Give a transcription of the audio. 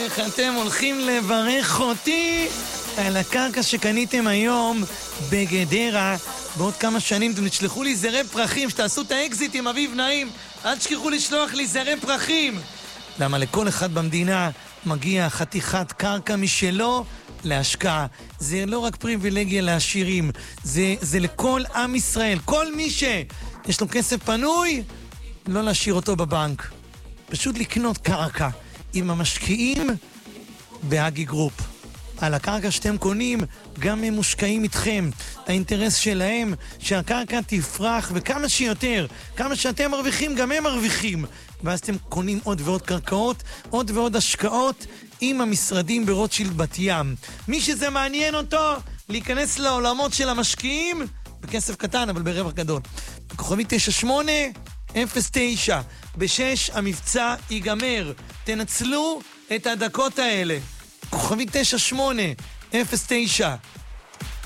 איך אתם הולכים לברך אותי על הקרקע שקניתם היום בגדרה. בעוד כמה שנים אתם תשלחו לי זרי פרחים, שתעשו את האקזיט עם אביב נעים. אל תשכחו לשלוח לי זרי פרחים. למה לכל אחד במדינה מגיע חתיכת קרקע משלו להשקעה. זה לא רק פריבילגיה לעשירים, זה לכל עם ישראל. כל מי שיש לו כסף פנוי, לא להשאיר אותו בבנק. פשוט לקנות קרקע עם המשקיעים בהגי גרופ. על הקרקע שאתם קונים, גם הם מושקעים איתכם. האינטרס שלהם שהקרקע תפרח, וכמה שיותר, כמה שאתם מרוויחים, גם הם מרוויחים. ואז אתם קונים עוד ועוד קרקעות, עוד ועוד השקעות עם המשרדים ברוטשילד בת ים. מי שזה מעניין אותו, להיכנס לעולמות של המשקיעים, בכסף קטן אבל ברווח גדול. כוכבי 9809, ב-6 המבצע ייגמר. תנצלו את הדקות האלה. כוכבי 9809,